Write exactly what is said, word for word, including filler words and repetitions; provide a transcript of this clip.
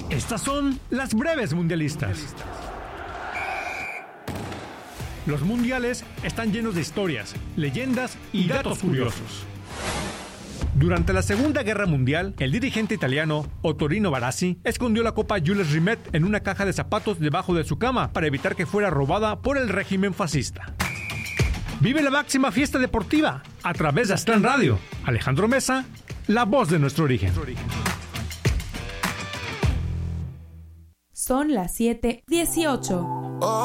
Estas son las breves mundialistas. Los mundiales están llenos de historias, leyendas y datos curiosos. Durante la Segunda Guerra Mundial, el dirigente italiano Ottorino Barassi escondió la Copa Jules Rimet en una caja de zapatos debajo de su cama para evitar que fuera robada por el régimen fascista. Vive la máxima fiesta deportiva a través de Aztlán Radio. Alejandro Mesa, la voz de nuestro origen. Son las siete dieciocho.